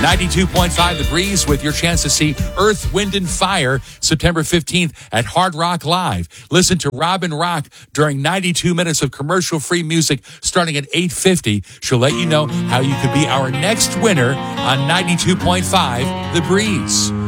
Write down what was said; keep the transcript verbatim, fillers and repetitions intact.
ninety-two point five The Breeze with your chance to see Earth, Wind, and Fire September fifteenth at Hard Rock Live. Listen to Robin Rock during ninety-two minutes of commercial-free music starting at eight fifty. She'll let you know how you could be our next winner on ninety-two point five The Breeze.